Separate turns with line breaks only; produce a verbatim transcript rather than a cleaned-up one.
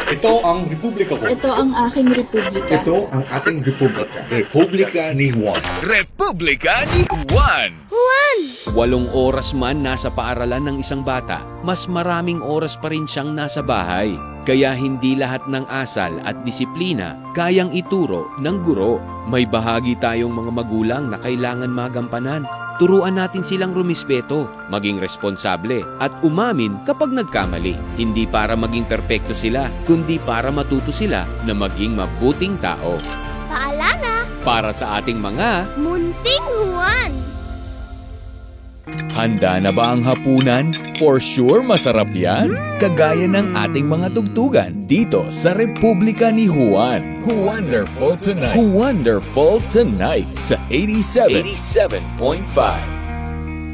Ito ang republika ko.
Ito ang aking republika.
Ito ang ating republika. Republika ni Juan.
Republika ni Juan.
Juan!
Walong oras man nasa paaralan ng isang bata, mas maraming oras pa rin siyang nasa bahay. Kaya hindi lahat ng asal at disiplina kayang ituro ng guro. May bahagi tayong mga magulang na kailangan magampanan. Turuan natin silang rumispeto, maging responsable, at umamin kapag nagkamali. Hindi para maging perpekto sila, kundi para matuto sila na maging mabuting tao.
Paalala!
Para sa ating mga
Munting Juan!
handa na ba ang hapunan? For sure masarap yan! Kagaya ng ating mga tugtugan dito sa Republika ni Juan. Wonderful Tonight! Wonderful Tonight sa eighty-seven point five.